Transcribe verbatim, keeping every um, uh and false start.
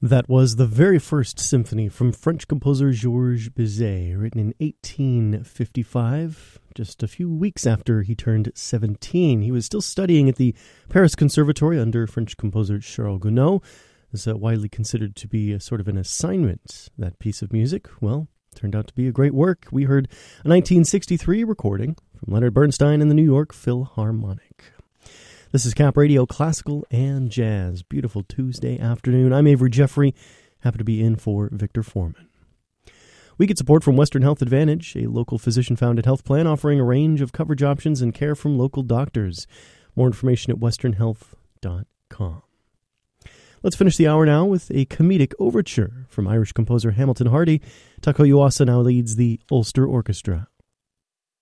That was the very first symphony from French composer Georges Bizet, written in eighteen fifty-five, just a few weeks after he turned seventeen. He was still studying at the Paris Conservatory under French composer Charles Gounod. It's uh, widely considered to be a sort of an assignment, that piece of music. Well, turned out to be a great work. We heard a nineteen sixty-three recording from Leonard Bernstein and the New York Philharmonic. This is Cap Radio, Classical and Jazz. Beautiful Tuesday afternoon. I'm Avery Jeffrey. Happy to be in for Victor Foreman. We get support from Western Health Advantage, a local physician-founded health plan offering a range of coverage options and care from local doctors. More information at western health dot com. Let's finish the hour now with a comedic overture from Irish composer Hamilton Hardy. Taco Yuasa now leads the Ulster Orchestra.